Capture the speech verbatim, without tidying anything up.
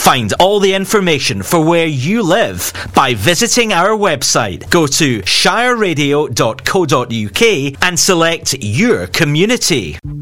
Find all the information for where you live by visiting our website. Go to shire radio dot co dot uk and select your community.